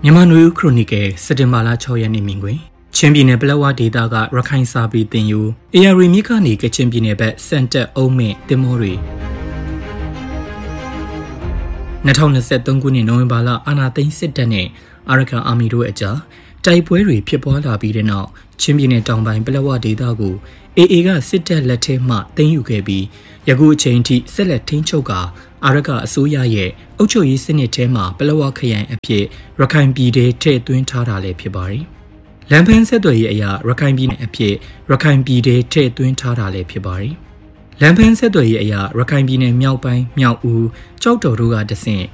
မြန်မာနွေဦးခရိုနီကယ်စက်တင်ဘာလ6ရက်နေ့မြင်ကွင်းချင်းပြည်နယ်ပလက်ဝဒေသကရခိုင်စာပေတင်ယူအေရရီမြစ်ကနေကချင်ပြည်နယ်ဘက်စန်တက်အုံးမင့်တင်မောတွေ2023ခုနှစ်နိုဝင်ဘာလအာဏာသိမ်းစစ်တပ်နဲ့အာရကန်အာမီတို့အကြားတိုက်ပွဲတွေဖြစ်ပွားလာပြီးတဲ့နောက်ချင်းပြည်နယ်တောင်ပိုင်းပလက်ဝဒေသကိုအေကစစ်တပ်လက်ထဲမှသိမ်းယူခဲ့ပြီးယခုအချိန်ထိဆက်လက်ထိန်းချုပ်ကာအာရကအစိုးရရဲ့အုပ်ချုပ်ရေးစနစ်ထဲမှာပလက်ဝခရိုင်အဖြစ်ရခိုင်ပြည်ထဲထည့်သွင်းထားတာလည်းဖြစ်ပါတယ်။လမ်းဖန်းဆက်သွယ်ရေးအရာရခိုင်ပြည်နယ်အဖြစ်ရခိုင်ပြည်ထဲထည့်သွင်းထားတာလည်းဖြစ်ပါတယ်။လမ်းဖန်းဆက်သွယ်ရေးအရာရခိုင်ပြည်နယ်မြောက်ပိုင်းမြောက်ဦးကြောက်တော်တို့ကတဆင့်